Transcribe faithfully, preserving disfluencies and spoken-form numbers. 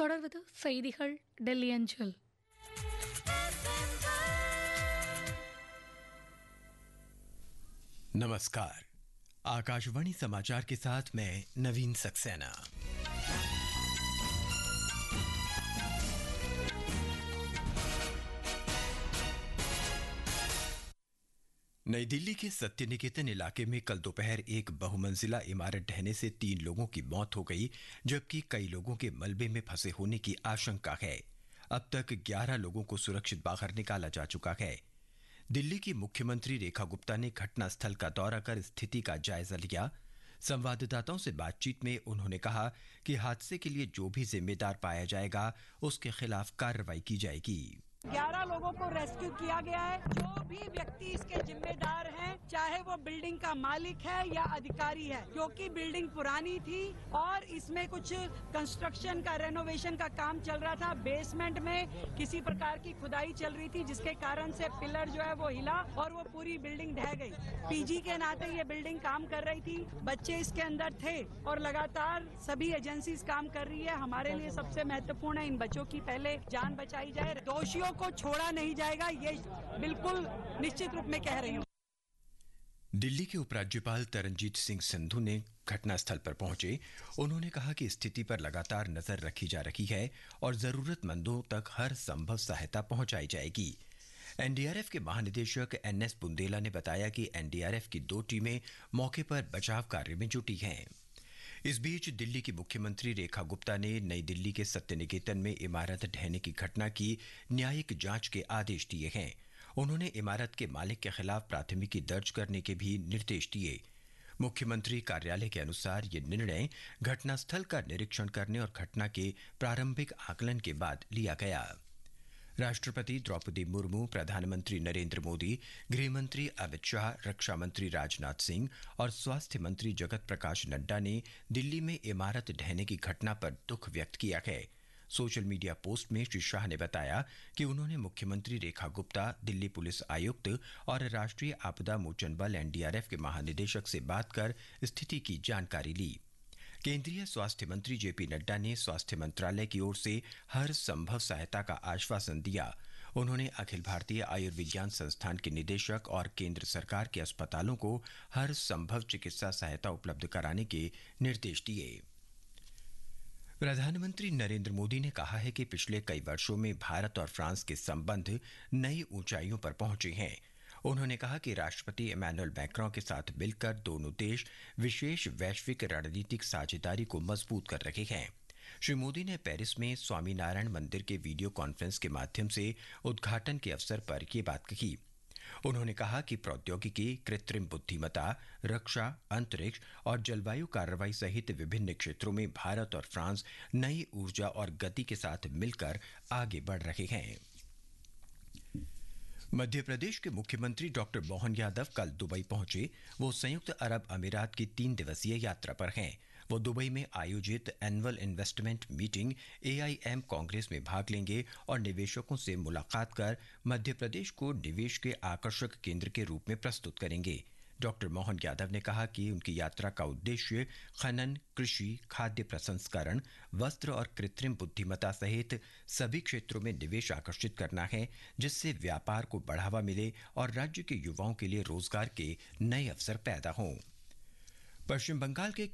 தொடர்வது செய்திகள் டெல்லி அஞ்சல். नमस्कार, आकाशवाणी समाचार के साथ मैं नवीन सक्सेना। नई दिल्ली के सत्य निकेतन इलाके में कल दोपहर एक बहुमंजिला इमारत ढहने से तीन लोगों की मौत हो गई, जबकि कई लोगों के मलबे में फंसे होने की आशंका है। अब तक ग्यारह लोगों को सुरक्षित बाहर निकाला जा चुका है। दिल्ली की मुख्यमंत्री रेखा गुप्ता ने घटनास्थल का दौरा कर स्थिति का जायजा लिया। संवाददाताओं से बातचीत में उन्होंने कहा कि हादसे के लिए जो भी जिम्मेदार पाया जाएगा उसके खिलाफ कार्रवाई की जाएगी। ग्यारह लोगों को रेस्क्यू किया गया है। जो भी व्यक्ति इसके जिम्मेदार हैं, चाहे वो बिल्डिंग का मालिक है या अधिकारी है, क्योंकि बिल्डिंग पुरानी थी और इसमें कुछ कंस्ट्रक्शन का रेनोवेशन का काम चल रहा था। बेसमेंट में किसी प्रकार की खुदाई चल रही थी, जिसके कारण से पिलर जो है वो हिला और वो पूरी बिल्डिंग ढह गई। पीजी के नाते ये बिल्डिंग काम कर रही थी, बच्चे इसके अंदर थे और लगातार सभी एजेंसीज काम कर रही है। हमारे लिए सबसे महत्वपूर्ण है इन बच्चों की पहले जान बचाई जाए, दोषियों को छोड़ा नहीं जाएगा, ये बिल्कुल निश्चित रूप में कह रही हूं। दिल्ली के उपराज्यपाल तरनजीत सिंह संधू ने घटनास्थल पर पहुंचे। उन्होंने कहा कि स्थिति पर लगातार नजर रखी जा रही है और जरूरतमंदों तक हर संभव सहायता पहुंचाई जाएगी। एनडीआरएफ के महानिदेशक एन एस बुंदेला ने बताया कि एनडीआरएफ की दो टीमें मौके पर बचाव कार्य में जुटी हैं। इस बीच दिल्ली की मुख्यमंत्री रेखा गुप्ता ने नई दिल्ली के सत्य निकेतन में इमारत ढहने की घटना की न्यायिक जांच के आदेश दिए हैं। उन्होंने इमारत के मालिक के खिलाफ प्राथमिकी दर्ज करने के भी निर्देश दिए। मुख्यमंत्री कार्यालय के अनुसार ये निर्णय घटनास्थल का निरीक्षण करने और घटना के प्रारंभिक आकलन के बाद लिया गया। राष्ट्रपति द्रौपदी मुर्मू, प्रधानमंत्री नरेंद्र मोदी, गृहमंत्री अमित शाह, रक्षा मंत्री राजनाथ सिंह और स्वास्थ्य मंत्री जगत प्रकाश नड्डा ने दिल्ली में इमारत ढहने की घटना पर दुख व्यक्त किया है। सोशल मीडिया पोस्ट में श्री शाह ने बताया कि उन्होंने मुख्यमंत्री रेखा गुप्ता, दिल्ली पुलिस आयुक्त और राष्ट्रीय आपदा मोचन बल एनडीआरएफ के महानिदेशक से बात कर स्थिति की जानकारी ली। केंद्रीय स्वास्थ्य मंत्री जेपी नड्डा ने स्वास्थ्य मंत्रालय की ओर से हर संभव सहायता का आश्वासन दिया। उन्होंने अखिल भारतीय आयुर्विज्ञान संस्थान के निदेशक और केंद्र सरकार के अस्पतालों को हर संभव चिकित्सा सहायता उपलब्ध कराने के निर्देश दिए। प्रधानमंत्री नरेंद्र मोदी ने कहा है कि पिछले कई वर्षों में भारत और फ्रांस के संबंध नई ऊंचाइयों पर पहुंचे हैं। उन्होंने कहा कि राष्ट्रपति इमैनुअल मैक्रों के साथ मिलकर दोनों देश विशेष वैश्विक रणनीतिक साझेदारी को मजबूत कर रहे हैं। श्री मोदी ने पेरिस में स्वामीनारायण मंदिर के वीडियो कॉन्फ्रेंस के माध्यम से उद्घाटन के अवसर पर यह बात कही। उन्होंने कहा कि प्रौद्योगिकी, कृत्रिम बुद्धिमत्ता, रक्षा, अंतरिक्ष और जलवायु कार्रवाई सहित विभिन्न क्षेत्रों में भारत और फ्रांस नई ऊर्जा और गति के साथ मिलकर आगे बढ़ रहे हैं। मध्य प्रदेश के मुख्यमंत्री डॉक्टर मोहन यादव कल दुबई पहुंचे। वो संयुक्त अरब अमीरात की तीन दिवसीय यात्रा पर हैं। वो दुबई में आयोजित annual investment meeting A I am Congress में भाग लेंगे और निवेशकों से मुलाकात कर मध्य प्रदेश को निवेश के आकर्षक केंद्र के रूप में प्रस्तुत करेंगे। डॉक्टर मोहन यादव ने कहा कि उनकी यात्रा का उद्देश्य खनन, कृषि, खाद्य प्रसंस्करण, वस्त्र और कृत्रिम बुद्धिमत्ता सहित सभी क्षेत्रों में निवेश आकर्षित करना है, जिससे व्यापार को बढ़ावा मिले और राज्य के युवाओं के लिए रोजगार के नए अवसर पैदा हों। पश्चिम बंगाल के